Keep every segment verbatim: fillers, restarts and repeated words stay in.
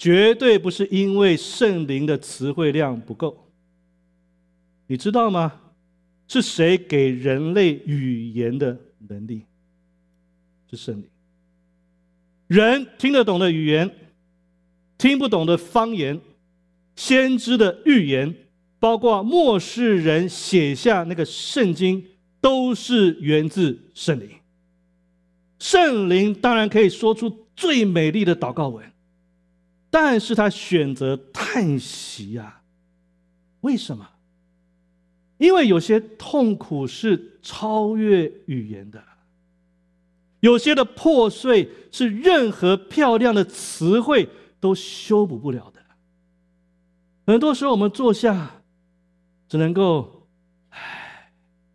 绝对不是因为圣灵的词汇量不够。你知道吗？是谁给人类语言的能力？是圣灵。人听得懂的语言，听不懂的方言，先知的预言，包括末世人写下那个圣经，都是源自圣灵。圣灵当然可以说出最美丽的祷告文，但是他选择叹息啊。为什么？因为有些痛苦是超越语言的，有些的破碎是任何漂亮的词汇都修补不了的。很多时候我们坐下只能够唉，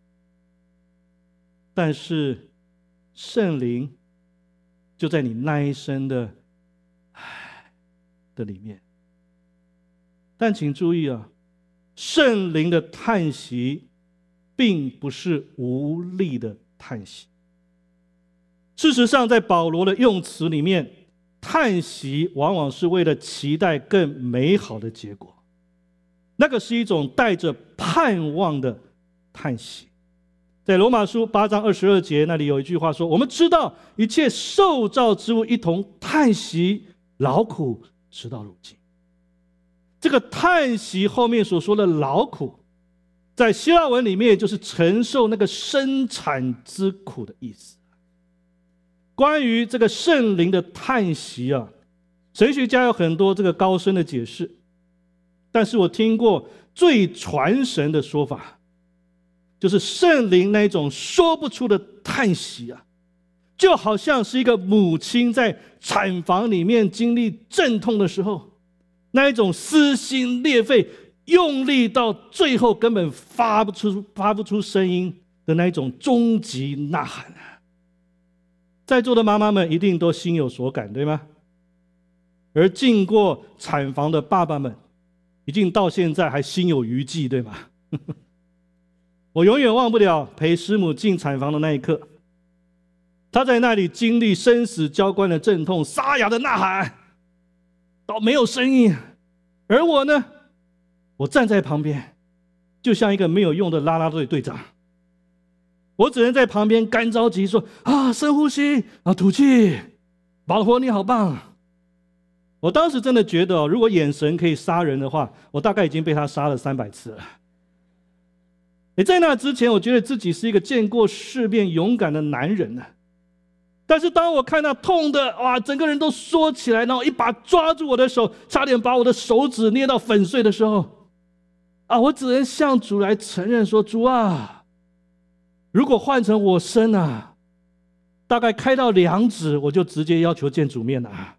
但是圣灵就在你那一声的唉的里面。但请注意啊，圣灵的叹息并不是无力的叹息。事实上，在保罗的用词里面，叹息往往是为了期待更美好的结果，那个是一种带着盼望的叹息。在罗马书八章二十二节那里有一句话说，我们知道一切受造之物一同叹息劳苦直到如今。这个叹息后面所说的劳苦，在希腊文里面就是承受那个生产之苦的意思。关于这个圣灵的叹息啊，神学家有很多这个高深的解释，但是我听过最传神的说法，就是圣灵那种说不出的叹息啊，就好像是一个母亲在产房里面经历阵痛的时候，那一种撕心裂肺，用力到最后根本发不出发不出声音的那一种终极呐喊啊！在座的妈妈们一定都心有所感，对吗？而进过产房的爸爸们，一定到现在还心有余悸，对吗？我永远忘不了陪师母进产房的那一刻，她在那里经历生死交关的阵痛，沙哑的呐喊到没有声音，而我呢，我站在旁边，就像一个没有用的啦啦队队长，我只能在旁边干着急说啊，深呼吸啊，吐气，老婆你好棒。我当时真的觉得、哦、如果眼神可以杀人的话，我大概已经被他杀了三百次了。也在那之前，我觉得自己是一个见过世面勇敢的男人呢。但是当我看到痛的哇，整个人都缩起来，然后一把抓住我的手，差点把我的手指捏到粉碎的时候，啊，我只能向主来承认说，主啊，如果换成我生啊，大概开到两指，我就直接要求见主面了、啊。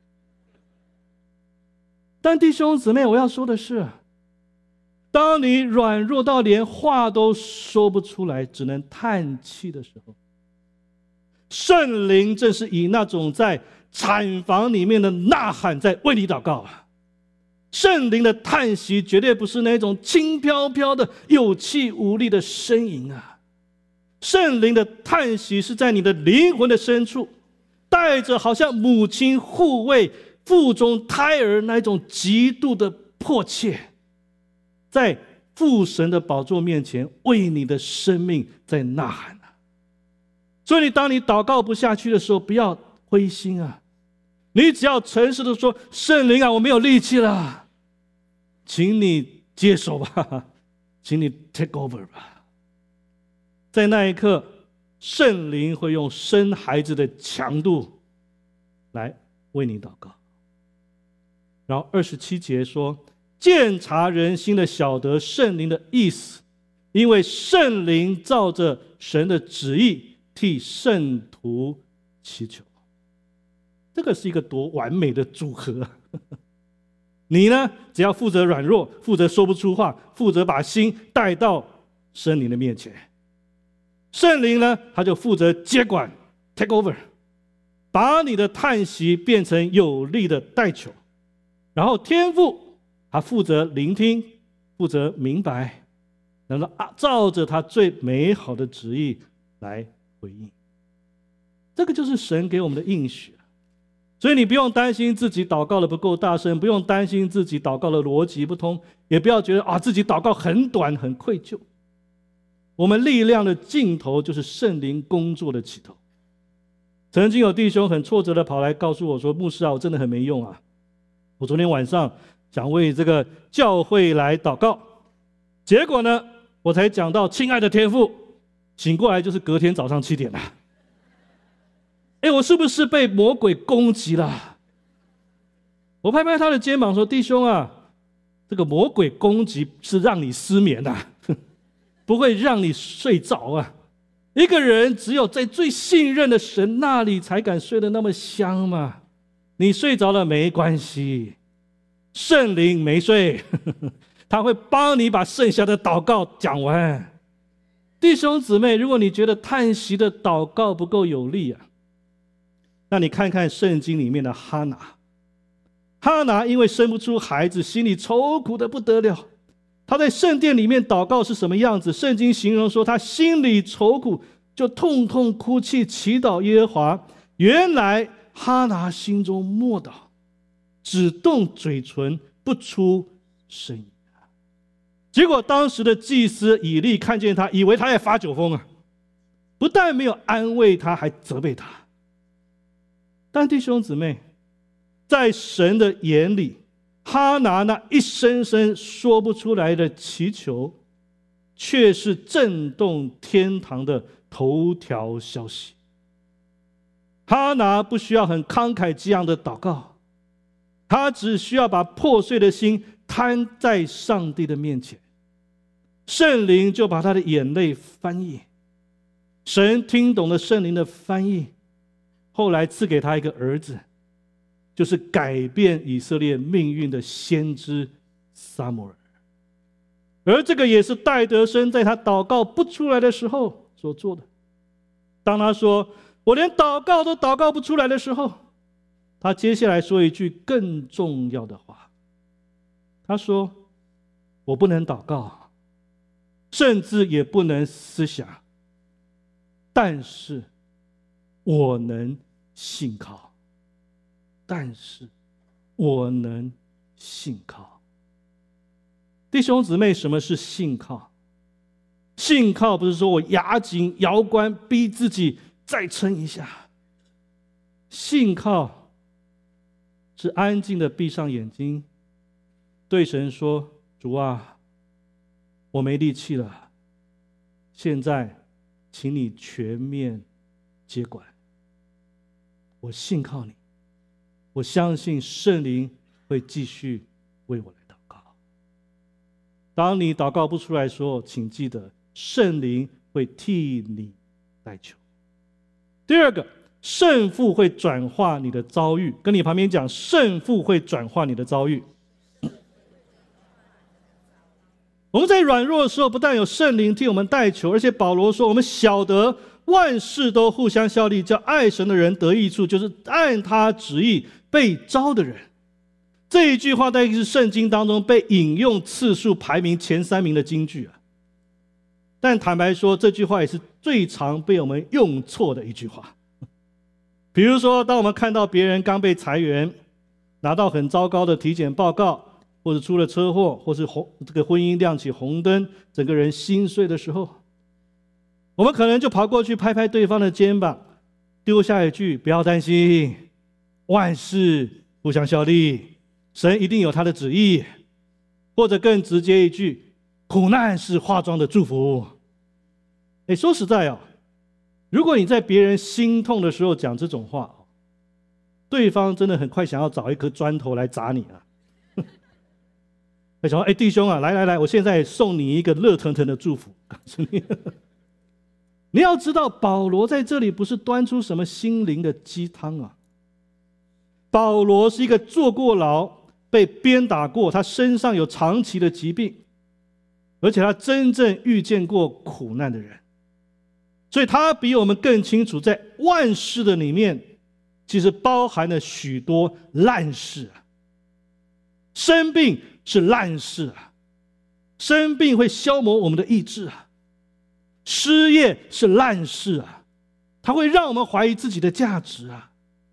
但弟兄姊妹，我要说的是，当你软弱到连话都说不出来，只能叹气的时候，圣灵正是以那种在产房里面的呐喊在为你祷告啊！圣灵的叹息绝对不是那种轻飘飘的有气无力的呻吟啊！圣灵的叹息是在你的灵魂的深处，带着好像母亲护卫腹中胎儿那一种极度的迫切，在父神的宝座面前为你的生命在呐喊啊！所以当你祷告不下去的时候，不要灰心啊，你只要诚实的说，圣灵啊，我没有力气了，请你接手吧，请你 take over 吧。在那一刻，圣灵会用生孩子的强度来为你祷告。然后二十七节说，鉴察人心的晓得圣灵的意思，因为圣灵照着神的旨意替圣徒祈求。这个是一个多完美的组合、啊、你呢，只要负责软弱，负责说不出话，负责把心带到圣灵的面前。圣灵呢，他就负责接管 take over， 把你的叹息变成有力的代求。然后天父他负责聆听，负责明白，然后照着他最美好的旨意来回应。这个就是神给我们的应许。 所以你不用担心自己祷告的不够大声，不用担心自己祷告的逻辑不通，也不要觉得啊自己祷告很短很愧疚。我们力量的尽头就是圣灵工作的起头。曾经有弟兄很挫折的跑来告诉我说，牧师啊，我真的很没用啊，我昨天晚上想为这个教会来祷告，结果呢我才讲到亲爱的天父，醒过来就是隔天早上七点了。哎，我是不是被魔鬼攻击了？我拍拍他的肩膀说，弟兄啊，这个魔鬼攻击是让你失眠的、啊，不会让你睡着啊。一个人只有在最信任的神那里才敢睡得那么香嘛。你睡着了没关系，圣灵没睡，他会帮你把剩下的祷告讲完。弟兄姊妹，如果你觉得叹息的祷告不够有力啊，那你看看圣经里面的哈拿。哈拿因为生不出孩子，心里愁苦的不得了。他在圣殿里面祷告是什么样子？圣经形容说，他心里愁苦，就痛痛哭泣，祈祷耶和华。原来哈拿心中默祷，只动嘴唇，不出声音。结果当时的祭司以利看见他，以为他在发酒疯啊，不但没有安慰他，还责备他。但弟兄姊妹，在神的眼里，哈拿那一声声说不出来的祈求，却是震动天堂的头条消息。哈拿不需要很慷慨激昂的祷告，他只需要把破碎的心摊在上帝的面前，圣灵就把他的眼泪翻译。神听懂了圣灵的翻译，后来赐给他一个儿子，就是改变以色列命运的先知撒母耳。而这个也是戴德生在他祷告不出来的时候所做的。当他说我连祷告都祷告不出来的时候，他接下来说一句更重要的话。他说，我不能祷告，甚至也不能思想，但是我能信靠，但是我能信靠。弟兄姊妹，什么是信靠？信靠不是说我牙紧摇关逼自己再撑一下，信靠是安静的闭上眼睛，对神说，主啊，我没力气了，现在请你全面接管。我信靠你，我相信圣灵会继续为我来祷告。当你祷告不出来的时候，请记得圣灵会替你代求。第二个，圣父会转化你的遭遇。跟你旁边讲，圣父会转化你的遭遇。我们在软弱的时候，不但有圣灵替我们代求，而且保罗说，我们晓得万事都互相效力，叫爱神的人得益处，就是按他旨意被召的人。这一句话大概是圣经当中被引用次数排名前三名的金句啊。但坦白说，这句话也是最常被我们用错的一句话。比如说，当我们看到别人刚被裁员，拿到很糟糕的体检报告，或者出了车祸，或是红这个婚姻亮起红灯，整个人心碎的时候，我们可能就跑过去拍拍对方的肩膀，丢下一句不要担心，万事互相效力，神一定有他的旨意。或者更直接一句，苦难是化妆的祝福。诶，说实在哦，如果你在别人心痛的时候讲这种话，对方真的很快想要找一颗砖头来砸你啊。他说，哎，弟兄啊，来来来，我现在送你一个热腾腾的祝福。告诉你，你要知道，保罗在这里不是端出什么心灵的鸡汤啊。保罗是一个坐过牢、被鞭打过，他身上有长期的疾病，而且他真正遇见过苦难的人，所以他比我们更清楚，在万事的里面，其实包含了许多烂事啊。生病是烂事啊，生病会消磨我们的意志啊。失业是烂事啊，它会让我们怀疑自己的价值啊。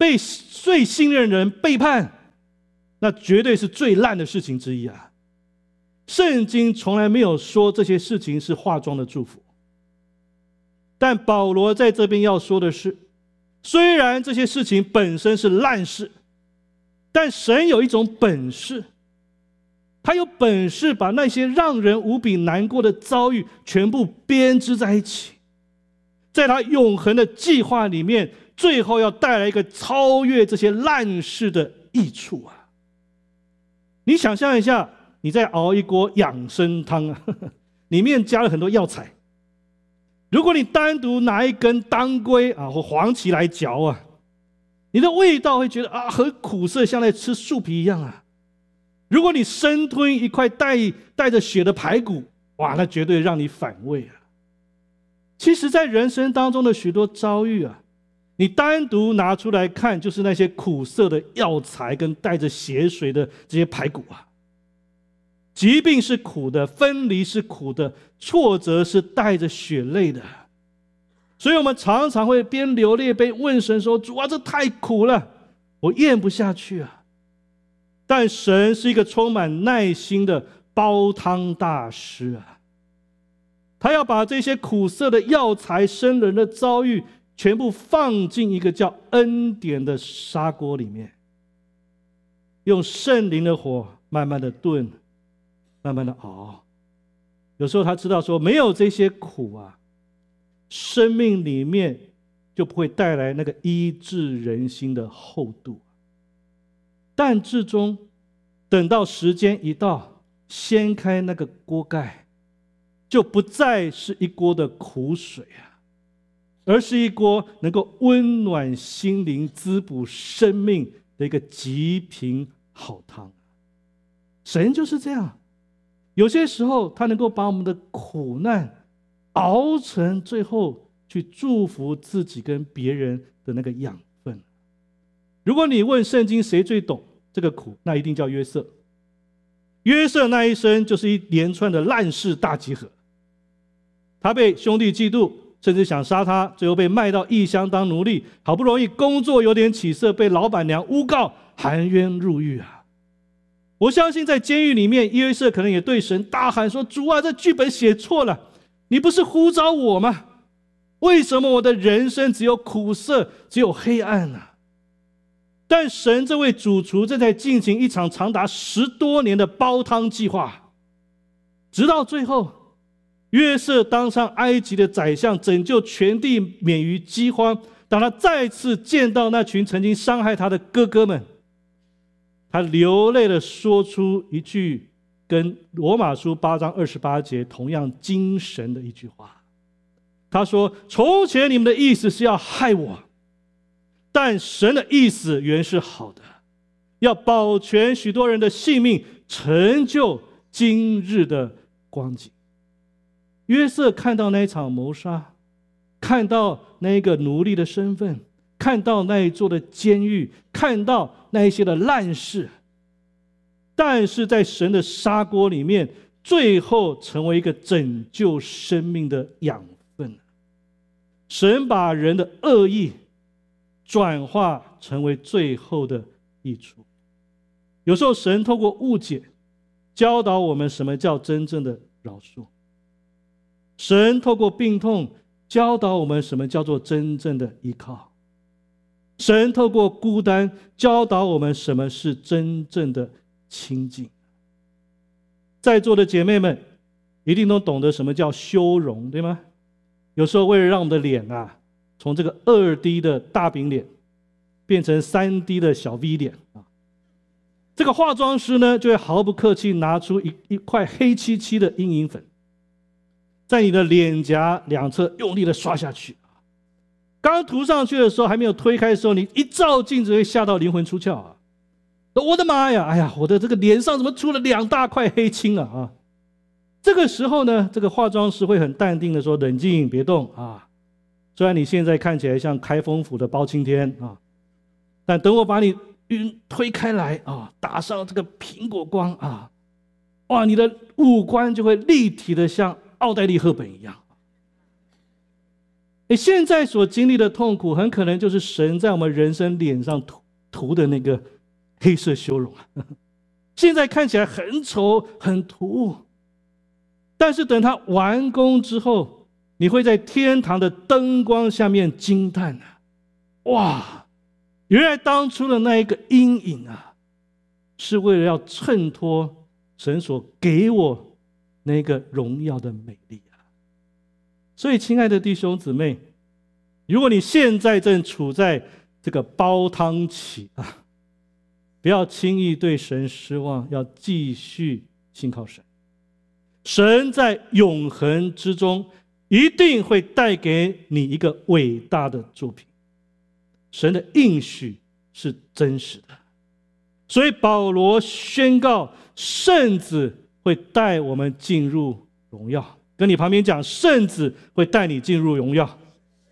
被最信任人背叛，那绝对是最烂的事情之一啊。圣经从来没有说这些事情是化妆的祝福，但保罗在这边要说的是，虽然这些事情本身是烂事，但神有一种本事，他有本事把那些让人无比难过的遭遇全部编织在一起，在他永恒的计划里面，最后要带来一个超越这些烂事的益处啊！你想象一下，你在熬一锅养生汤啊，呵呵，里面加了很多药材。如果你单独拿一根当归啊或黄芪来嚼啊，你的味道会觉得啊很苦涩，像在吃树皮一样啊。如果你生吞一块带带着血的排骨，哇，那绝对让你反胃啊。其实在人生当中的许多遭遇啊，你单独拿出来看，就是那些苦涩的药材跟带着血水的这些排骨啊。疾病是苦的，分离是苦的，挫折是带着血泪的。所以我们常常会边流泪边问神说，主啊，这太苦了，我咽不下去啊。但神是一个充满耐心的煲汤大师啊，他要把这些苦涩的药材、生人的遭遇全部放进一个叫恩典的砂锅里面，用圣灵的火慢慢的炖，慢慢的熬。有时候他知道说，没有这些苦啊，生命里面就不会带来那个医治人心的厚度。但至终等到时间一到，掀开那个锅盖，就不再是一锅的苦水啊，而是一锅能够温暖心灵、滋补生命的一个极品好汤。神就是这样，有些时候他能够把我们的苦难熬成最后去祝福自己跟别人的那个养分。如果你问圣经谁最懂这个苦，那一定叫约瑟。约瑟那一生就是一连串的烂事大集合，他被兄弟嫉妒，甚至想杀他，最后被卖到异乡当奴隶，好不容易工作有点起色，被老板娘诬告含冤入狱啊！我相信在监狱里面，约瑟可能也对神大喊说，主啊，这剧本写错了，你不是呼召我吗？为什么我的人生只有苦涩，只有黑暗啊？但神这位主厨正在进行一场长达十多年的煲汤计划，直到最后，约瑟当上埃及的宰相，拯救全地免于饥荒。当他再次见到那群曾经伤害他的哥哥们，他流泪地说出一句跟罗马书八章二十八节同样精神的一句话。他说，从前你们的意思是要害我，但神的意思原是好的，要保全许多人的性命，成就今日的光景。约瑟看到那一场谋杀，看到那个奴隶的身份，看到那一座的监狱，看到那一些的烂事，但是在神的砂锅里面，最后成为一个拯救生命的养分。神把人的恶意转化成为最后的益处。有时候神透过误解教导我们什么叫真正的饶恕，神透过病痛教导我们什么叫做真正的依靠，神透过孤单教导我们什么是真正的亲近。在座的姐妹们一定都懂得什么叫修容，对吗？有时候为了让我们的脸啊从这个二 D 的大饼脸变成三 D 的小 V 脸啊，这个化妆师呢就会毫不客气拿出一一块黑漆漆的阴影粉，在你的脸颊两侧用力的刷下去。刚涂上去的时候还没有推开的时候，你一照镜子会吓到灵魂出窍啊！我的妈呀，哎呀，我的这个脸上怎么出了两大块黑青啊啊！这个时候呢，这个化妆师会很淡定的说，冷静，别动啊。虽然你现在看起来像开封府的包青天啊，但等我把你推开来啊，打上这个苹果光啊，哇，你的五官就会立体的像奥黛丽·赫本一样。 诶，现在所经历的痛苦，很可能就是神在我们人生脸上涂涂的那个黑色羞容。现在看起来很丑很突兀，但是等它完工之后，你会在天堂的灯光下面惊叹啊！哇，原来当初的那一个阴影啊，是为了要衬托神所给我那个荣耀的美丽啊！所以，亲爱的弟兄姊妹，如果你现在正处在这个煲汤期啊，不要轻易对神失望，要继续信靠神。神在永恒之中一定会带给你一个伟大的作品。神的应许是真实的，所以保罗宣告圣子会带我们进入荣耀。跟你旁边讲，圣子会带你进入荣耀。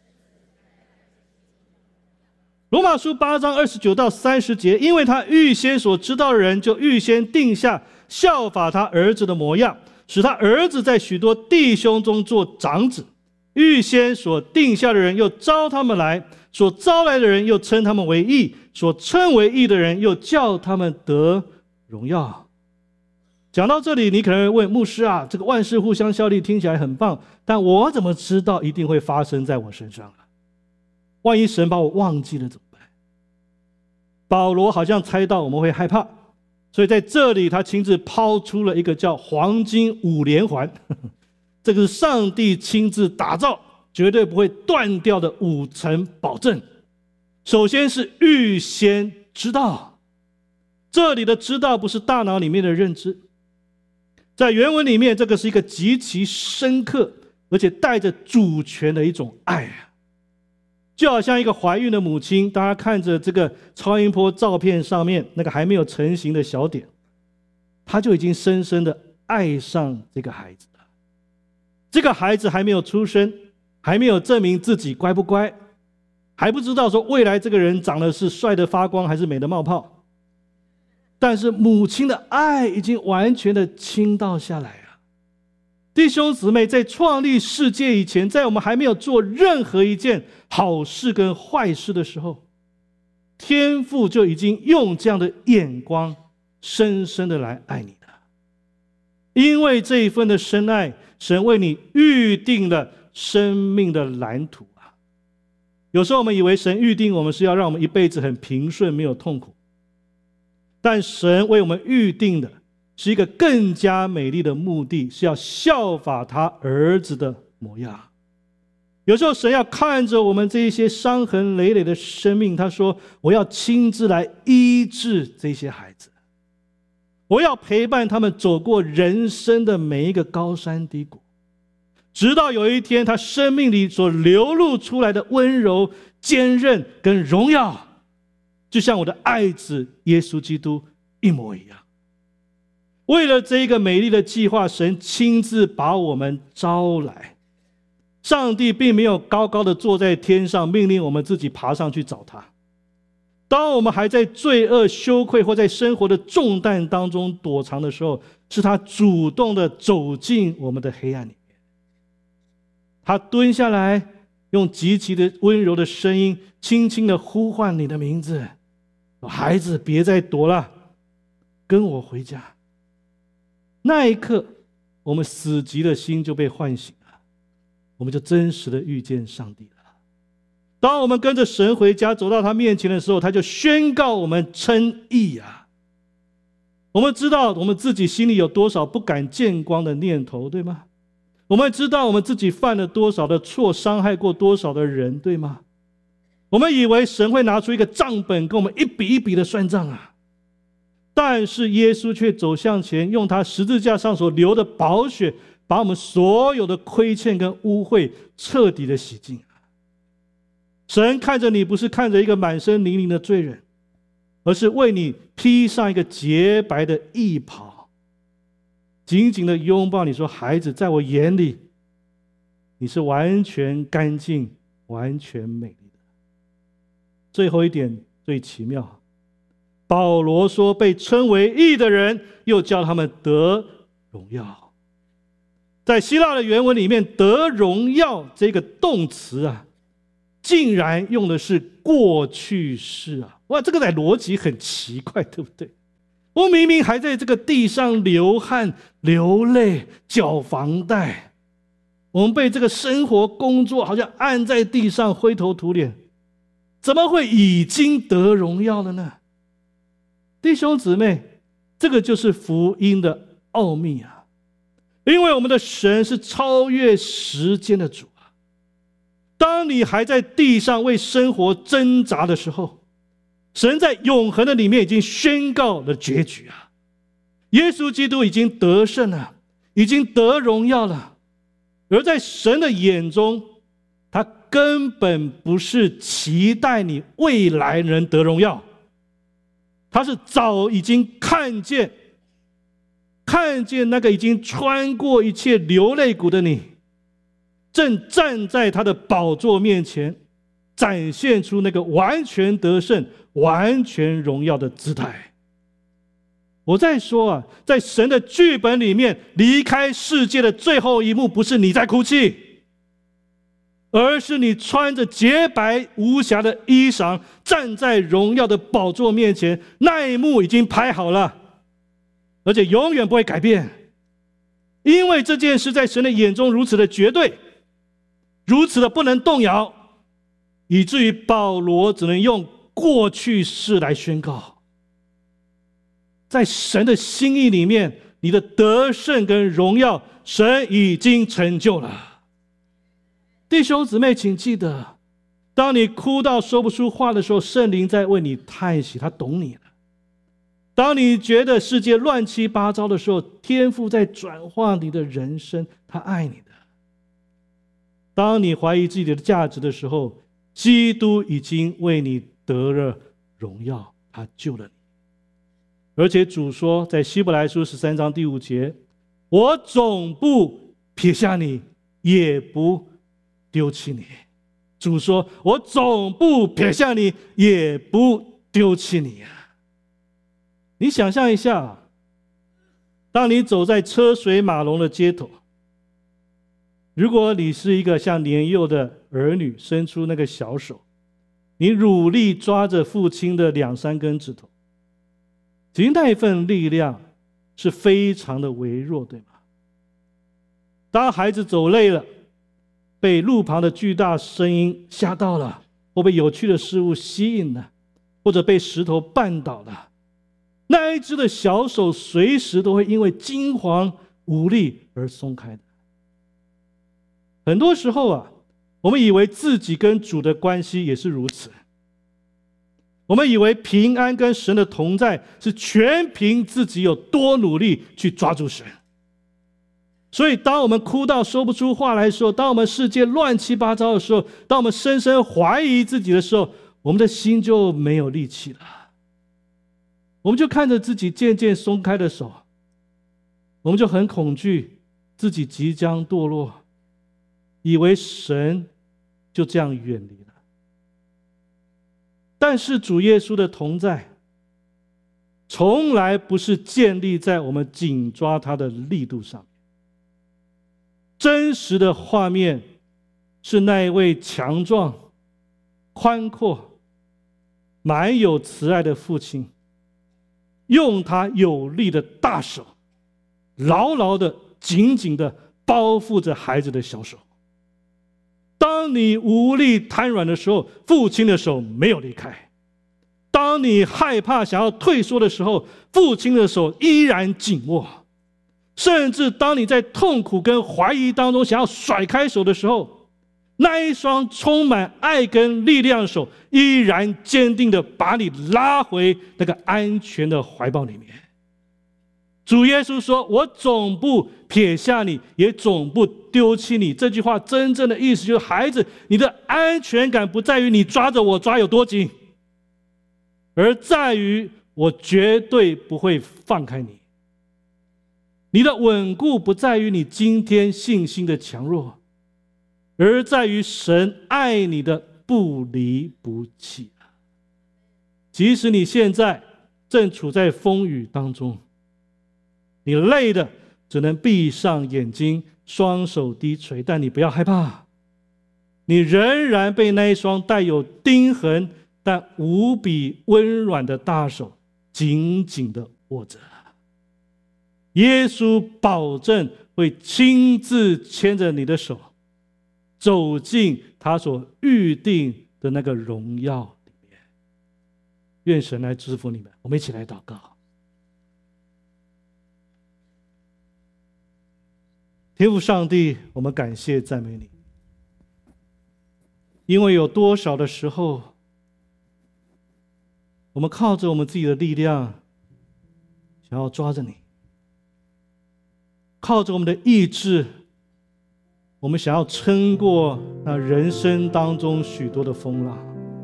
罗马书八章二十九到三十节，因为他预先所知道的人，就预先定下效法他儿子的模样，使他儿子在许多弟兄中做长子。预先所定下的人，又招他们来；所招来的人，又称他们为义；所称为义的人，又叫他们得荣耀。讲到这里，你可能会问牧师啊，这个万事互相效力听起来很棒，但我怎么知道一定会发生在我身上啊？万一神把我忘记了怎么办？保罗好像猜到我们会害怕，所以在这里他亲自抛出了一个叫黄金五连环，这个是上帝亲自打造，绝对不会断掉的五层保证。首先是预先知道，这里的知道不是大脑里面的认知，在原文里面，这个是一个极其深刻而且带着主权的一种爱啊。就好像一个怀孕的母亲，大家看着这个超音波照片上面那个还没有成型的小点，她就已经深深的爱上这个孩子了。这个孩子还没有出生，还没有证明自己乖不乖，还不知道说未来这个人长得是帅的发光还是美的冒泡，但是母亲的爱已经完全的倾倒下来啊！弟兄姊妹，在创立世界以前，在我们还没有做任何一件好事跟坏事的时候，天父就已经用这样的眼光深深的来爱你了。因为这一份的深爱，神为你预定了生命的蓝图啊！有时候我们以为神预定我们是要让我们一辈子很平顺，没有痛苦，但神为我们预定的是一个更加美丽的目的，是要效法他儿子的模样。有时候神要看着我们这一些伤痕累累的生命，他说我要亲自来医治这些孩子，我要陪伴他们走过人生的每一个高山低谷，直到有一天他生命里所流露出来的温柔、坚韧跟荣耀，就像我的爱子耶稣基督一模一样。为了这个美丽的计划，神亲自把我们招来。上帝并没有高高的坐在天上，命令我们自己爬上去找他。当我们还在罪恶、羞愧或在生活的重担当中躲藏的时候，是他主动的走进我们的黑暗里面。他蹲下来，用极其的温柔的声音轻轻的呼唤你的名字，孩子，别再躲了，跟我回家。那一刻，我们死寂的心就被唤醒了，我们就真实的遇见上帝了。当我们跟着神回家，走到他面前的时候，他就宣告我们称义啊！我们知道我们自己心里有多少不敢见光的念头，对吗？我们知道我们自己犯了多少的错，伤害过多少的人，对吗？我们以为神会拿出一个账本跟我们一笔一笔的算账啊，但是耶稣却走向前，用他十字架上所流的宝血，把我们所有的亏欠跟污秽彻底的洗净。神看着你，不是看着一个满身泥泞的罪人，而是为你披上一个洁白的义袍，紧紧的拥抱你，说孩子，在我眼里你是完全干净、完全美丽的。最后一点最奇妙，保罗说被称为义的人，又叫他们得荣耀。在希腊的原文里面，得荣耀这个动词啊， 竟然用的是过去式啊！哇，这个在逻辑很奇怪，对不对？我明明还在这个地上流汗、流泪、缴房贷，我们被这个生活、工作好像按在地上灰头土脸，怎么会已经得荣耀了呢？弟兄姊妹，这个就是福音的奥秘啊！因为我们的神是超越时间的主啊！当你还在地上为生活挣扎的时候，神在永恒的里面已经宣告了结局啊！耶稣基督已经得胜了，已经得荣耀了，而在神的眼中，他根本不是期待你未来能得荣耀，他是早已经看见看见那个已经穿过一切流泪谷的你，正站在他的宝座面前，展现出那个完全得胜、完全荣耀的姿态。我在说啊，在神的剧本里面，离开世界的最后一幕，不是你在哭泣，而是你穿着洁白无瑕的衣裳，站在荣耀的宝座面前，那一幕已经拍好了，而且永远不会改变，因为这件事在神的眼中如此的绝对，如此的不能动摇，以至于保罗只能用过去式来宣告。在神的心意里面，你的得胜跟荣耀，神已经成就了。弟兄姊妹，请记得，当你哭到说不出话的时候，圣灵在为你叹息，他懂你了。当你觉得世界乱七八糟的时候，天父在转化你的人生，他爱你的。当你怀疑自己的价值的时候，基督已经为你得了荣耀，他救了你。而且主说，在希伯来书十三章第五节，我总不撇下你，也不丢弃你。主说，我总不撇下你，也不丢弃你啊！你想象一下，当你走在车水马龙的街头，如果你是一个像年幼的儿女，伸出那个小手，你努力抓着父亲的两三根指头，其实那一份力量是非常的微弱，对吗？当孩子走累了，被路旁的巨大声音吓到了，或被有趣的事物吸引了，或者被石头绊倒了，那一只的小手随时都会因为惊惶无力而松开的。很多时候啊，我们以为自己跟主的关系也是如此，我们以为平安跟神的同在是全凭自己有多努力去抓住神。所以当我们哭到说不出话来的时候，当我们世界乱七八糟的时候，当我们深深怀疑自己的时候，我们的心就没有力气了。我们就看着自己渐渐松开的手，我们就很恐惧自己即将堕落，以为神就这样远离了。但是主耶稣的同在从来不是建立在我们紧抓他的力度上面。真实的画面是那一位强壮、宽阔、满有慈爱的父亲，用他有力的大手，牢牢的、紧紧的包覆着孩子的小手。当你无力瘫软的时候，父亲的手没有离开；当你害怕想要退缩的时候，父亲的手依然紧握。甚至当你在痛苦跟怀疑当中想要甩开手的时候，那一双充满爱跟力量的手依然坚定的把你拉回那个安全的怀抱里面。主耶稣说，我总不撇下你，也总不丢弃你。这句话真正的意思就是，孩子，你的安全感不在于你抓着我抓有多紧，而在于我绝对不会放开你。你的稳固不在于你今天信心的强弱，而在于神爱你的不离不弃。即使你现在正处在风雨当中，你累的只能闭上眼睛，双手低垂，但你不要害怕， 你仍然被那一双带有钉痕但无比温软的大手紧紧地握着。耶稣保证会亲自牵着你的手，走进他所预定的那个荣耀里面。愿神来祝福你们，我们一起来祷告。天父上帝，我们感谢赞美你，因为有多少的时候，我们靠着我们自己的力量想要抓着你，靠着我们的意志，我们想要撑过那人生当中许多的风浪。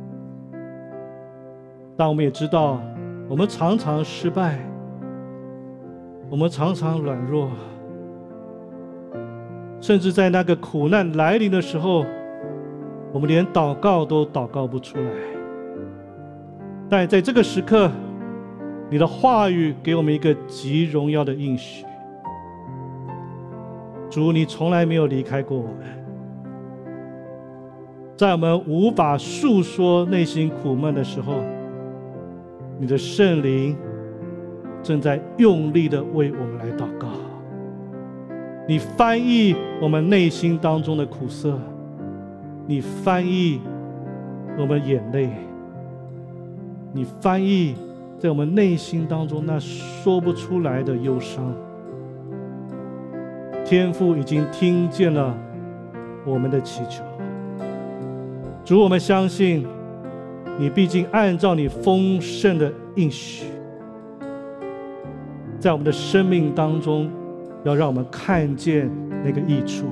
但我们也知道，我们常常失败，我们常常软弱，甚至在那个苦难来临的时候，我们连祷告都祷告不出来。但在这个时刻，你的话语给我们一个极荣耀的应许。主，你从来没有离开过我们，在我们无法诉说内心苦闷的时候，你的圣灵正在用力的为我们来祷告。你翻译我们内心当中的苦涩，你翻译我们眼泪，你翻译在我们内心当中那说不出来的忧伤。天父已经听见了我们的祈求，主，我们相信你必竟按照你丰盛的应许，在我们的生命当中要让我们看见那个益处。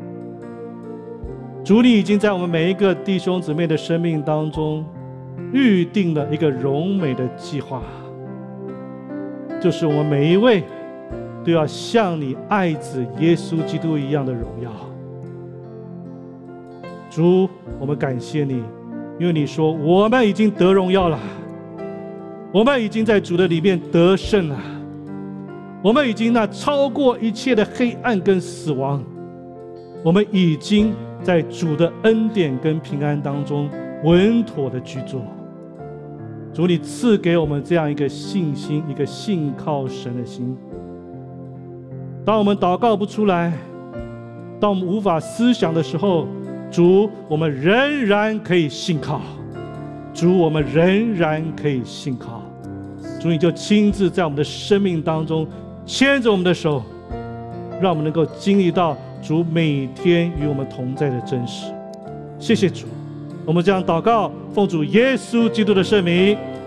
主，你已经在我们每一个弟兄姊妹的生命当中预定了一个荣美的计划，就是我们每一位都要像你爱子耶稣基督一样的荣耀。主，我们感谢你，因为你说我们已经得荣耀了，我们已经在主的里面得胜了，我们已经那超过一切的黑暗跟死亡，我们已经在主的恩典跟平安当中稳妥的居住。主，你赐给我们这样一个信心，一个信靠神的心。当我们祷告不出来，当我们无法思想的时候，主，我们仍然可以信靠。主，我们仍然可以信靠。主，你就亲自在我们的生命当中牵着我们的手，让我们能够经历到主每天与我们同在的真实。谢谢主，我们这样祷告，奉主耶稣基督的圣名，